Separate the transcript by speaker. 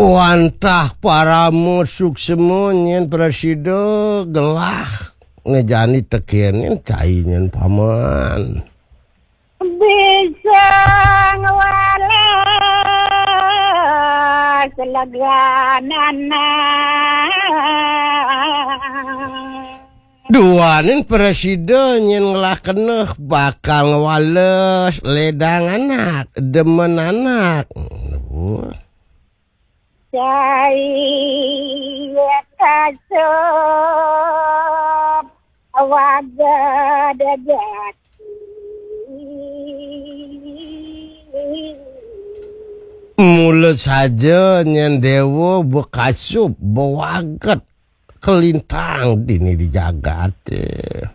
Speaker 1: Wantah para musuh semunyin presiden gelah ngejani tekenin cainyen paman.
Speaker 2: Bisa ngewalas laganana.
Speaker 1: Duanin presiden yang ngelah keneh bakal ngewales ledang anak, demen anak.
Speaker 2: Saya kasut waga dajati.
Speaker 1: Mulut saja nyen dewa bekasup bewaget kelintang dini di jagat.